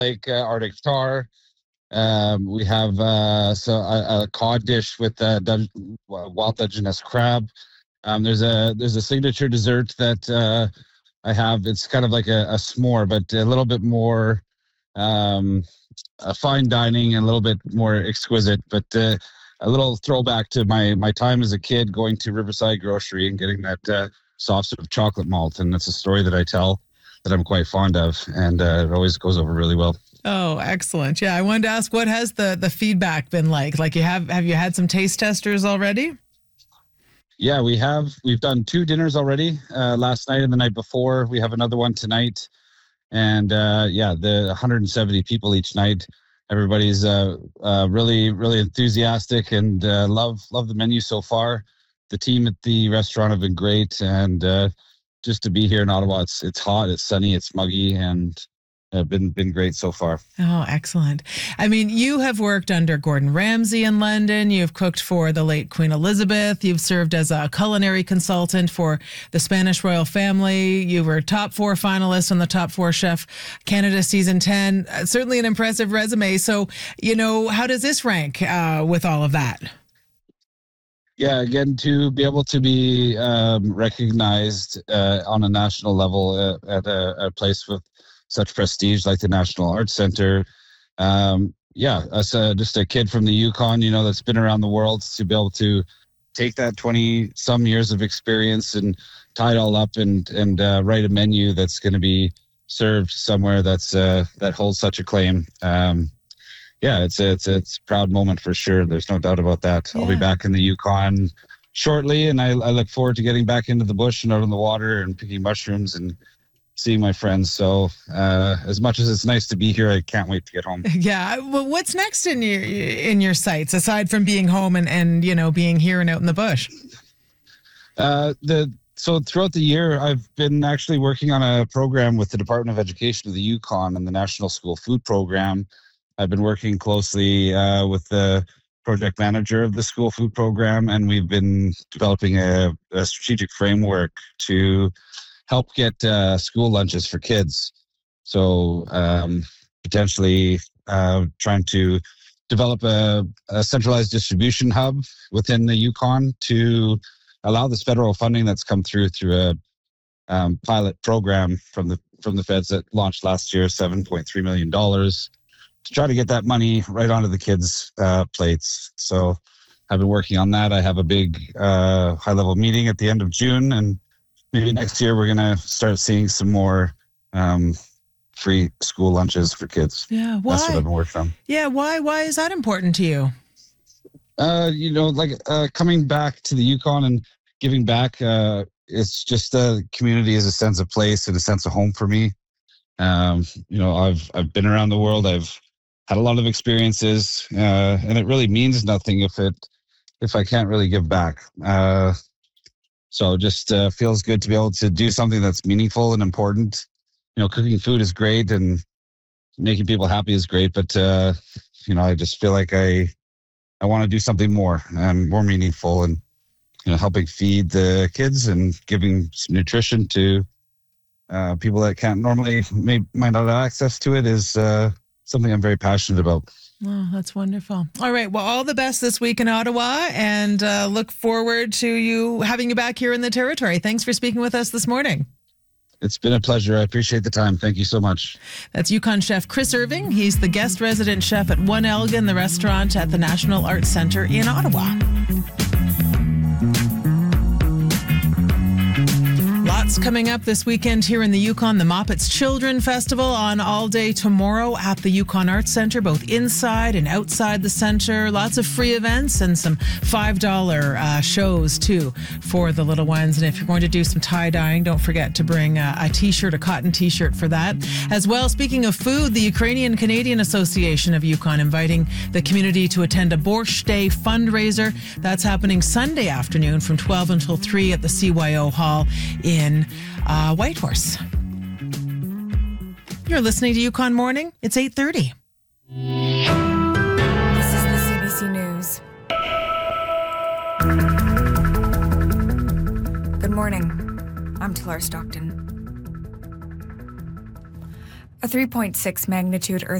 like Arctic char. We have a cod dish with wild Dungeness crab. There's a signature dessert that I have. It's kind of like a s'more, but a little bit more fine dining and a little bit more exquisite. But a little throwback to my time as a kid going to Riverside Grocery and getting that soft serve chocolate malt, and that's a story that I tell that I'm quite fond of, and it always goes over really well. Oh, excellent. Yeah, I wanted to ask, what has the feedback been like? Like, have you had some taste testers already? Yeah, we've done 2 dinners already, last night and the night before. We have another one tonight, and the 170 people each night. Everybody's really really enthusiastic and love the menu so far. The team at the restaurant have been great, and just to be here in Ottawa, it's hot, it's sunny, it's muggy, and been great so far. Oh, excellent. I mean, you have worked under Gordon Ramsay in London. You've cooked for the late Queen Elizabeth. You've served as a culinary consultant for the Spanish royal family. You were top 4 finalist on the Top 4 Chef Canada season 10. Certainly an impressive resume. So, how does this rank with all of that? Yeah, again, to be able to be recognized on a national level at a place with such prestige like the National Arts Center. As just a kid from the Yukon, that's been around the world, to be able to take that 20 some years of experience and tie it all up and write a menu that's going to be served somewhere that holds such acclaim. It's a proud moment for sure. There's no doubt about that. Yeah. I'll be back in the Yukon shortly, and I look forward to getting back into the bush and out on the water and picking mushrooms and seeing my friends. So as much as it's nice to be here, I can't wait to get home. Yeah. Well, what's next in your sights aside from being home and being here and out in the bush? So throughout the year, I've been actually working on a program with the Department of Education of the Yukon and the National School Food Program. I've been working closely with the project manager of the school food program, and we've been developing a strategic framework to help get school lunches for kids. So potentially trying to develop a centralized distribution hub within the Yukon to allow this federal funding that's come through a pilot program from the feds that launched last year, $7.3 million, to try to get that money right onto the kids' plates. So I've been working on that. I have a big high-level meeting at the end of June, and maybe next year we're going to start seeing some more free school lunches for kids. Yeah, why? That's what I've been working on. Yeah, why is that important to you? Coming back to the Yukon and giving back, it's just the community is a sense of place and a sense of home for me. I've been around the world. I've had a lot of experiences, and it really means nothing if I can't really give back. So just feels good to be able to do something that's meaningful and important. Cooking food is great and making people happy is great, but I just feel like I want to do something more and more meaningful, and helping feed the kids and giving some nutrition to people that can't normally might not have access to it is something I'm very passionate about. Oh, that's wonderful. All right. Well, all the best this week in Ottawa, and look forward to having you back here in the territory. Thanks for speaking with us this morning. It's been a pleasure. I appreciate the time. Thank you so much. That's Yukon chef Chris Irving. He's the guest resident chef at One Elgin, the restaurant at the National Arts Centre in Ottawa. Lots coming up this weekend here in the Yukon. The Moppets Children Festival on all day tomorrow at the Yukon Arts Centre, both inside and outside the centre. Lots of free events and some $5 shows too for the little ones. And if you're going to do some tie-dyeing, don't forget to bring a t-shirt, a cotton t-shirt for that. As well, speaking of food, the Ukrainian-Canadian Association of Yukon inviting the community to attend a Borscht Day fundraiser. That's happening Sunday afternoon from 12 until 3 at the CYO Hall in Whitehorse. You're listening to Yukon Morning. It's 8:30. This is the CBC News. Good morning. I'm Talar Stockton. A 3.6 magnitude earthquake